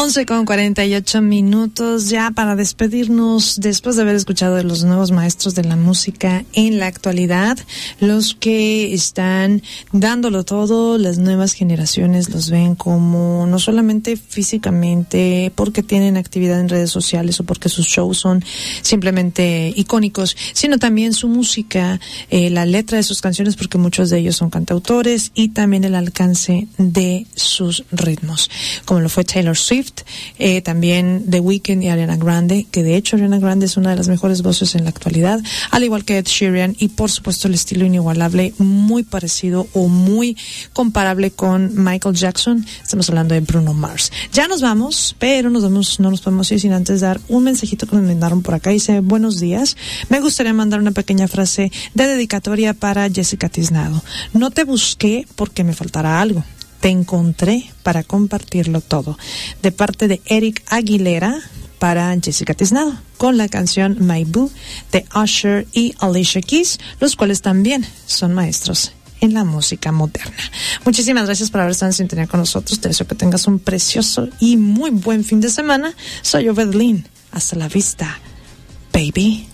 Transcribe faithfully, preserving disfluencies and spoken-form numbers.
once con cuarenta y ocho minutos ya para despedirnos después de haber escuchado de los nuevos maestros de la música en la actualidad, los que están dándolo todo. Las nuevas generaciones los ven como no solamente físicamente porque tienen actividad en redes sociales o porque sus shows son simplemente icónicos, sino también su música, eh, la letra de sus canciones, porque muchos de ellos son cantautores, y también el alcance de sus ritmos, como lo fue Taylor Swift, eh, también The Weeknd y Ariana Grande, que de hecho Ariana Grande es una de las mejores voces en la actualidad, al igual que Ed Sheeran, y por supuesto el estilo inigualable, muy parecido o muy comparable con Michael Jackson. Estamos hablando de Bruno Mars. Ya nos vamos, pero nos vamos, no nos podemos ir sin antes dar un mensajito que me mandaron por acá. Dice: buenos días, me gustaría mandar una pequeña frase de dedicatoria para Jessica Tiznado. No te busqué porque me faltara algo, te encontré para compartirlo todo. De parte de Eric Aguilera para Jessica Tiznado, con la canción My Boo de Usher y Alicia Keys, los cuales también son maestros en la música moderna. Muchísimas gracias por haber estado en sintonía con nosotros. Te deseo que tengas un precioso y muy buen fin de semana. Soy Obed Lynn. Hasta la vista, baby.